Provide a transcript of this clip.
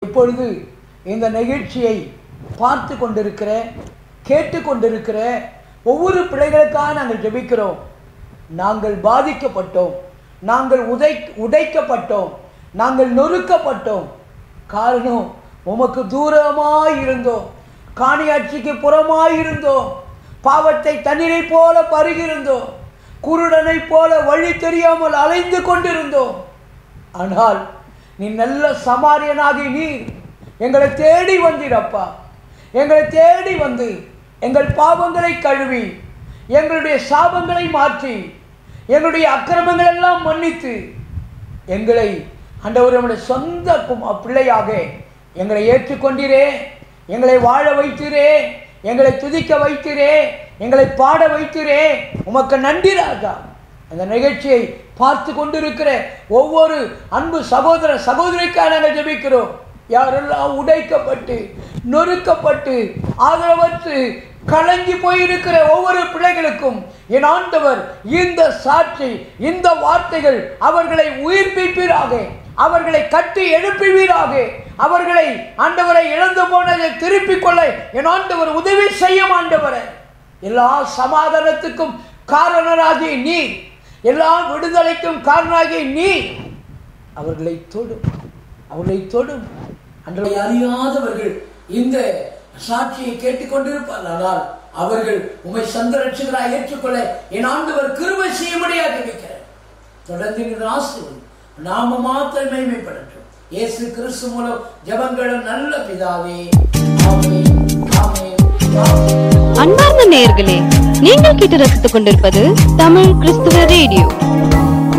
இப்பொழுது இந்த நிகழ்ச்சியை பார்த்து கொண்டிருக்கிற கேட்டு கொண்டிருக்கிற ஒவ்வொரு பிள்ளைகளுக்காக நாங்கள் ஜெபிக்கிறோம். நாங்கள் பாதிக்கப்பட்டோம், நாங்கள் உடைக்கப்பட்டோம், நாங்கள் நொறுக்கப்பட்டோம். காரணம், உமக்கு தூரமாய் இருந்தோம், காணியாட்சிக்கு புறமாய் இருந்தோம், பாவத்தை தண்ணீரை போல பருகிருந்தோம், குருடனை போல வழி தெரியாமல் அலைந்து கொண்டிருந்தோம். ஆனால் நீ நல்ல சமாரியனாகி நீர் எங்களை தேடி வந்தீரப்பா. எங்களை தேடி வந்து எங்கள் பாவங்களை கழுவி, எங்களுடைய சாபங்களை மாற்றி, எங்களுடைய அக்கிரமங்கள் எல்லாம் மன்னித்து எங்களை ஆண்டவர் நம்முடைய சொந்த பிள்ளையாக எங்களை ஏற்றுக்கொண்டீரே, எங்களை வாழ வைத்தீரே, எங்களை துதிக்க வைத்தீரே, எங்களை பாட வைத்தீரே. உமக்கு நன்றி ராஜா. அந்த நிகழ்ச்சியை பார்த்து கொண்டிருக்கிற ஒவ்வொரு அன்பு சகோதர சகோதரிக்காக நாங்கள் ஜெபிக்கிறோம். யாரெல்லாம் உடைக்கப்பட்டு நொறுக்கப்பட்டு ஆதரவற்று கலங்கி போயிருக்கிற ஒவ்வொரு பிள்ளைகளுக்கும் என் ஆண்டவர் இந்த சாட்சி, இந்த வார்த்தைகள் அவர்களை உயிர்ப்பிப்பீராக, அவர்களை கட்டி எழுப்புவீராக, அவர்களை ஆண்டவரை இழந்து போனதை திருப்பிக் கொள்ள என் ஆண்டவர் உதவி செய்யும். ஆண்டவரை எல்லா சமாதானத்துக்கும் காரணராகி நீ, எல்லா விடுதலைக்கும் காரணராகி நீ அவர்களை தொடும், அவர்களை தொடும். அன்றை அறியாதவர்கள் இந்த சாட்சியை கேட்டுக்கொண்டிருப்பார்கள். அவர்கள் உம்மை சொந்த ரட்சகராய் ஏற்றுக்கொள்ள என் ஆண்டவர் கிருபை செய்யும்படியாக ஜெபிக்கிறேன். தொடர்ந்து இந்த ஆசீர்வாதம் நாம மாத்திரம் மகிமைப்படட்டும். இயேசு கிறிஸ்து மூலம் ஜெபங்களும் நல்ல பிதாவே, ஆமென், ஆமென், ஆமென். அன்பார்ந்த நேயர்களே, நீங்கள் கேட்டு ரசித்துக் கொண்டிருப்பது தமிழ் கிறிஸ்துவ ரேடியோ.